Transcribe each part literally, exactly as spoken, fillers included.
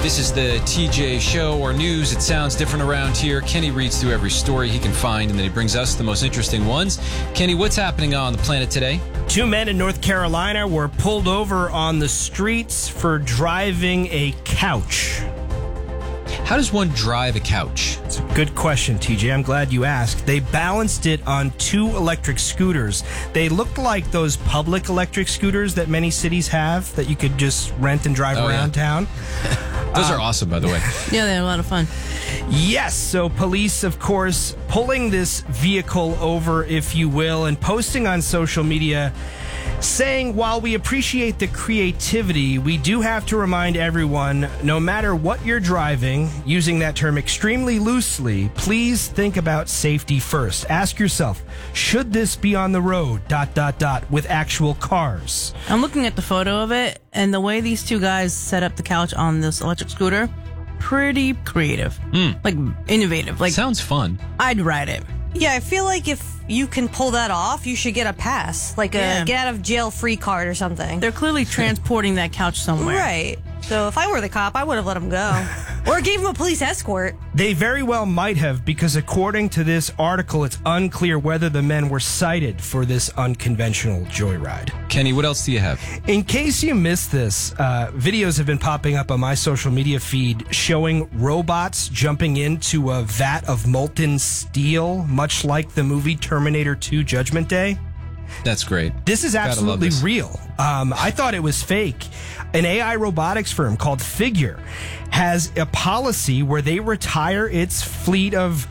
This is the T J Show, or news. It sounds different around here. Kenny reads through every story he can find, and then he brings us the most interesting ones. Kenny, what's happening on the planet today? Two men in North Carolina were pulled over on the streets for driving a couch. How does one drive a couch? It's a good question, T J. I'm glad you asked. They balanced it on two electric scooters. They looked like those public electric scooters that many cities have that you could just rent and drive Oh, around yeah. town. Those Uh, are awesome, by the way. Yeah, they're a lot of fun. Yes, so police, of course, pulling this vehicle over, if you will, and posting on social media saying, while we appreciate the creativity, we do have to remind everyone, no matter what you're driving, using that term extremely loosely, please think about safety first. Ask yourself, should this be on the road, dot, dot, dot, with actual cars? I'm looking at the photo of it, and the way these two guys set up the couch on this electric scooter, pretty creative. Mm. Like, innovative. Like, Sounds fun. I'd ride it. Yeah, I feel like if you can pull that off, you should get a pass, like a Yeah. get out of jail free card or something. They're clearly transporting that couch somewhere. Right. So if I were the cop, I would have let him go. Or gave him a police escort. They very well might have, because according to this article, it's unclear whether the men were cited for this unconventional joyride. Kenny, what else do you have? In case you missed this, uh, videos have been popping up on my social media feed showing robots jumping into a vat of molten steel, much like the movie Terminator two Judgment Day. That's great. This is Gotta love absolutely this. real. Um, I thought it was fake. An A I robotics firm called Figure has a policy where they retire its fleet of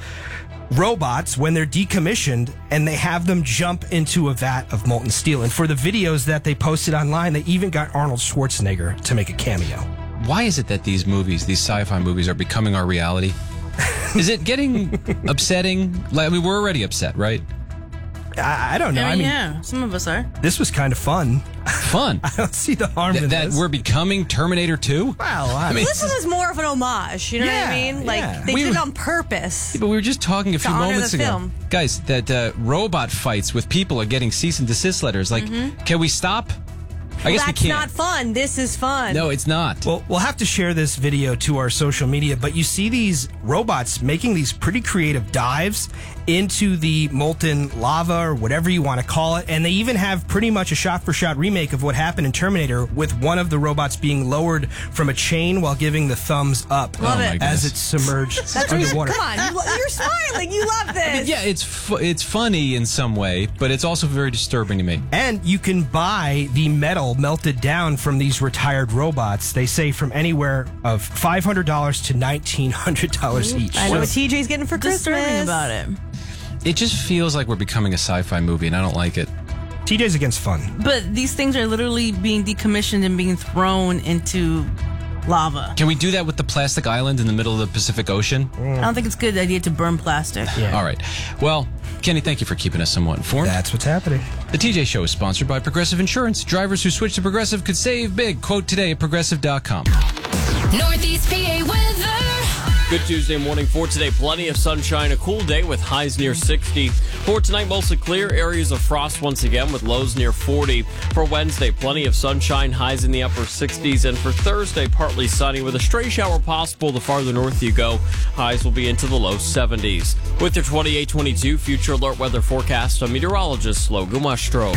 robots when they're decommissioned, and they have them jump into a vat of molten steel. And for the videos that they posted online, they even got Arnold Schwarzenegger to make a cameo. Why is it that these movies, these sci-fi movies, are becoming our reality? Is it getting upsetting? Like, I mean, we're already upset, right? I, I don't know. I I mean, mean, yeah, some of us are. this was kind of fun. Fun. I don't see the harm Th- in that this. we're becoming Terminator two? Well, I I mean, mean, This one is more of an homage, you know what Yeah, I mean? Like, yeah. they We did it were- on purpose. but we were just talking a few honor moments the ago. film. Guys, that uh, robot fights with people are getting cease and desist letters. Like, can we stop? I guess That's we can't. not fun. This is fun. No, it's not. Well, we'll have to share this video to our social media, but you see these robots making these pretty creative dives into the molten lava, or whatever you want to call it, and they even have pretty much a shot-for-shot remake of what happened in Terminator, with one of the robots being lowered from a chain while giving the thumbs up Love it. my as goodness. it's submerged That's what you're, underwater. come on, you, lo- you're smiling. You love this. I mean, yeah, it's fu- it's funny in some way, but it's also very disturbing to me. And you can buy the metal melted down from these retired robots. They say from anywhere of five hundred dollars to nineteen hundred dollars each. I know what T J's getting for Disturbing Christmas. about it. It just feels like we're becoming a sci-fi movie, and I don't like it. T J's against fun. But these things are literally being decommissioned and being thrown into lava. Can we do that with the plastic island in the middle of the Pacific Ocean? I don't think it's a good idea to burn plastic. Yeah. All right. Well, Kenny, thank you for keeping us somewhat informed. That's what's happening. The T J Show is sponsored by Progressive Insurance. Drivers who switch to Progressive could save big. Quote today at progressive dot com. Northeast P A weather. Good Tuesday morning for today. Plenty of sunshine, a cool day with highs near sixty. For tonight, mostly clear. Areas of frost once again with lows near forty. For Wednesday, plenty of sunshine, highs in the upper sixties. And for Thursday, partly sunny with a stray shower possible the farther north you go. Highs will be into the low seventies. With your twenty-eight twenty-two Future Alert Weather Forecast, I'm meteorologist Logan Westro.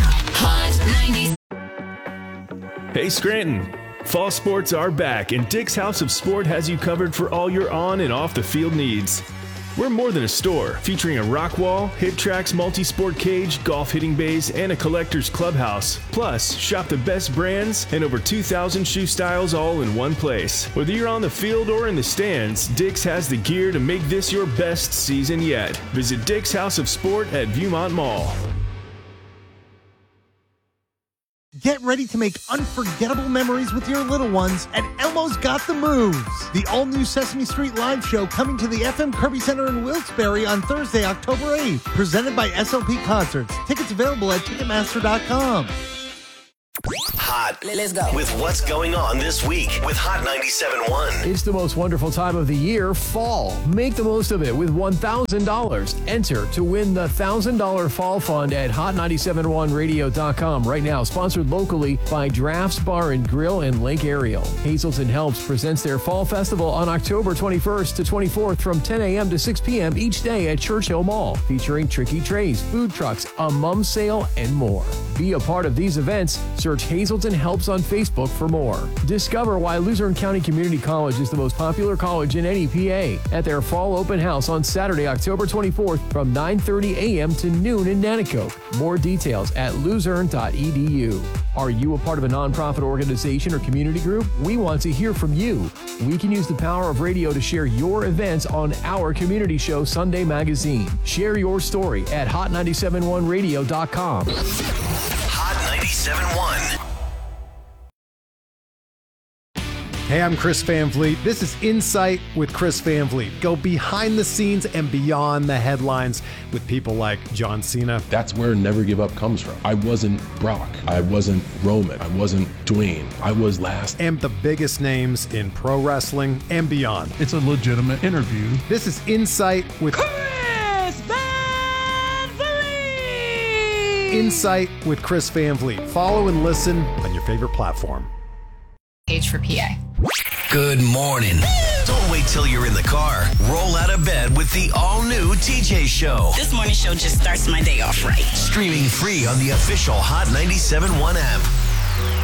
Hot ninety. Hey Scranton! Fall sports are back, and Dick's House of Sport has you covered for all your on and off the field needs. We're more than a store, featuring a rock wall, hit tracks, multi-sport cage, golf hitting bays, and a collector's clubhouse. Plus, shop the best brands and over two thousand shoe styles all in one place. Whether you're on the field or in the stands, Dick's has the gear to make this your best season yet. Visit Dick's House of Sport at Viewmont Mall. Get ready to make unforgettable memories with your little ones at Elmo's Got the Moves, the all-new Sesame Street live show coming to the F M Kirby Center in Wilkes-Barre on Thursday, October eighth, presented by S L P Concerts. Tickets available at Ticketmaster dot com. Hot hot. Let's go. With what's going on this week with Hot ninety-seven point one. It's the most wonderful time of the year, fall. Make the most of it with one thousand dollars. Enter to win the one thousand dollars Fall Fund at hot nine seven one radio dot com right now. Sponsored locally by Drafts Bar and Grill in Lake Ariel. Hazelton Helps presents their Fall Festival on October twenty-first to twenty-fourth from ten a.m. to six p.m. each day at Churchill Mall, featuring tricky trays, food trucks, a mum sale, and more. Be a part of these events. Search Hazelton Helps on Facebook for more. Discover why Luzerne County Community College is the most popular college in N E P A at their Fall Open House on Saturday, October twenty-fourth from nine thirty a.m. to noon in Nanticoke. More details at luzerne dot e d u. Are you a part of a nonprofit organization or community group? We want to hear from you. We can use the power of radio to share your events on our community show, Sunday Magazine. Share your story at hot nine seven one radio dot com. Hot ninety-seven point one. Hey, I'm Chris Van Vliet. This is Insight with Chris Van Vliet. Go behind the scenes and beyond the headlines with people like John Cena. That's where Never Give Up comes from. I wasn't Brock. I wasn't Roman. I wasn't Dwayne. I was last. And the biggest names in pro wrestling and beyond. It's a legitimate interview. This is Insight with Chris Van Vliet. Insight with Chris Van Vliet. Follow and listen on your favorite platform. Page for P A. Good morning. Don't wait till you're in the car. Roll out of bed with the all-new T J Show. This morning show just starts my day off right. Streaming free on the official Hot ninety-seven point one app.